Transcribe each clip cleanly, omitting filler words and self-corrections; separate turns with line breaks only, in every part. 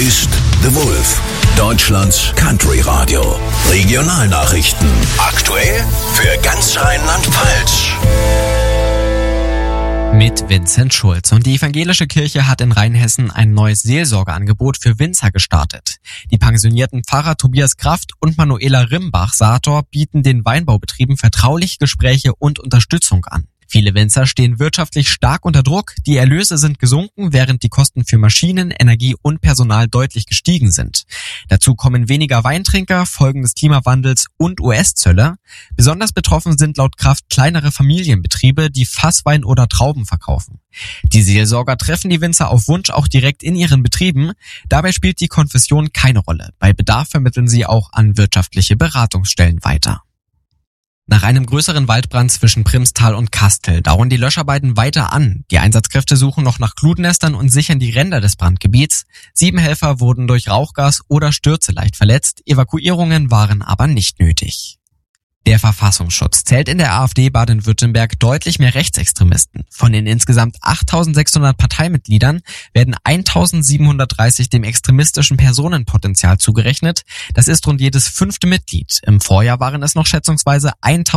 ist The Wolf, Deutschlands Country Radio. Regionalnachrichten. Aktuell für ganz Rheinland-Pfalz.
Mit Vincent Schulz. Und die evangelische Kirche hat in Rheinhessen ein neues Seelsorgeangebot für Winzer gestartet. Die pensionierten Pfarrer Tobias Kraft und Manuela Rimbach-Sator bieten den Weinbaubetrieben vertrauliche Gespräche und Unterstützung an. Viele Winzer stehen wirtschaftlich stark unter Druck. Die Erlöse sind gesunken, während die Kosten für Maschinen, Energie und Personal deutlich gestiegen sind. Dazu kommen weniger Weintrinker, Folgen des Klimawandels und US-Zölle. Besonders betroffen sind laut Kraft kleinere Familienbetriebe, die Fasswein oder Trauben verkaufen. Die Seelsorger treffen die Winzer auf Wunsch auch direkt in ihren Betrieben. Dabei spielt die Konfession keine Rolle. Bei Bedarf vermitteln sie auch an wirtschaftliche Beratungsstellen weiter. Nach einem größeren Waldbrand zwischen Primstal und Kastel dauern die Löscharbeiten weiter an. Die Einsatzkräfte suchen noch nach Glutnestern und sichern die Ränder des Brandgebiets. 7 Helfer wurden durch Rauchgas oder Stürze leicht verletzt. Evakuierungen waren aber nicht nötig. Der Verfassungsschutz zählt in der AfD Baden-Württemberg deutlich mehr Rechtsextremisten. Von den insgesamt 8.600 Parteimitgliedern werden 1.730 dem extremistischen Personenpotenzial zugerechnet. Das ist rund jedes 5. Mitglied. Im Vorjahr waren es noch schätzungsweise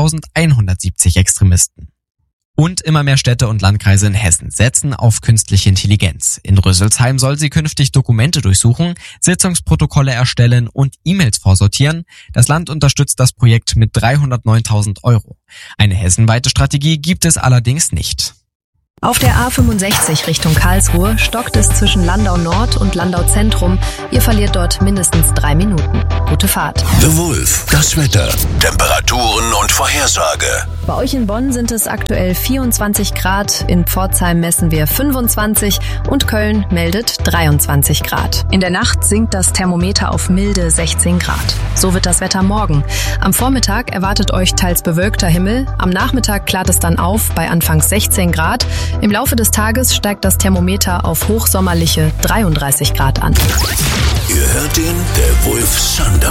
1.170 Extremisten. Und immer mehr Städte und Landkreise in Hessen setzen auf künstliche Intelligenz. In Rüsselsheim soll sie künftig Dokumente durchsuchen, Sitzungsprotokolle erstellen und E-Mails vorsortieren. Das Land unterstützt das Projekt mit 309.000 €. Eine hessenweite Strategie gibt es allerdings nicht.
Auf der A65 Richtung Karlsruhe stockt es zwischen Landau Nord und Landau Zentrum. Ihr verliert dort mindestens 3 Minuten. Gute Fahrt.
The Wolf, das Wetter, Temperaturen und Vorhersage.
Bei euch in Bonn sind es aktuell 24 Grad, in Pforzheim messen wir 25 und Köln meldet 23 Grad. In der Nacht sinkt das Thermometer auf milde 16 Grad. So wird das Wetter morgen. Am Vormittag erwartet euch teils bewölkter Himmel, am Nachmittag klart es dann auf bei anfangs 16 Grad. Im Laufe des Tages steigt das Thermometer auf hochsommerliche 33 Grad an.
Ihr hört ihn, der Wolf Sundown.